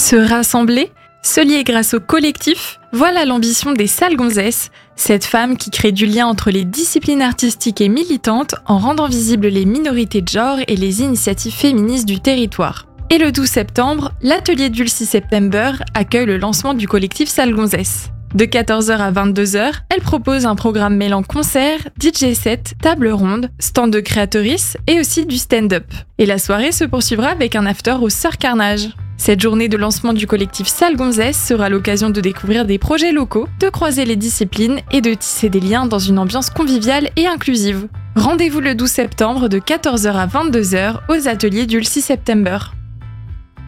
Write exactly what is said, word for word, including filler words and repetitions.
Se rassembler, se lier grâce au collectif, voilà l'ambition des Sales Gonzesses, cette femme qui crée du lien entre les disciplines artistiques et militantes en rendant visibles les minorités de genre et les initiatives féministes du territoire. Et le douze septembre, l'atelier Dulcie September accueille le lancement du collectif Sales Gonzesses. De quatorze heures à vingt-deux heures, elle propose un programme mêlant concerts, D J sets, table ronde, stand de créatrices et aussi du stand-up. Et la soirée se poursuivra avec un after au Sœurs Carnage. Cette journée de lancement du collectif Sales Gonzesses sera l'occasion de découvrir des projets locaux, de croiser les disciplines et de tisser des liens dans une ambiance conviviale et inclusive. Rendez-vous le douze septembre de quatorze heures à vingt-deux heures aux ateliers Dulcie September.